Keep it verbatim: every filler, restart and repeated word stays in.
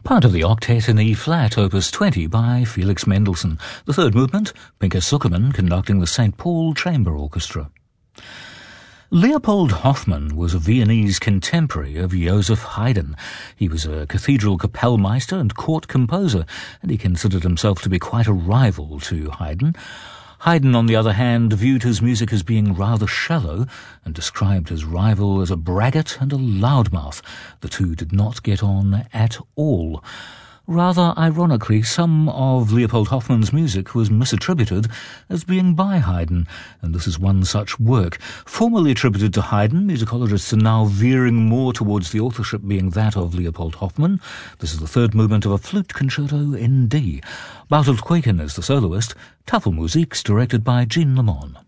Part of the octet in E-flat, opus twenty by Felix Mendelssohn. The third movement, Pinka Zuckerman conducting the Saint Paul Chamber Orchestra. Leopold Hoffmann was a Viennese contemporary of Joseph Haydn. He was a cathedral Kapellmeister and court composer, and he considered himself to be quite a rival to Haydn. Haydn, on the other hand, viewed his music as being rather shallow and described his rival as a braggart and a loudmouth. The two did not get on at all. Rather ironically, some of Leopold Hoffmann's music was misattributed as being by Haydn, and this is one such work. Formerly attributed to Haydn, musicologists are now veering more towards the authorship being that of Leopold Hoffmann. This is the third movement of a flute concerto in D. Bartelt Kweken is the soloist. Tafelmusik directed by Jean Lemon.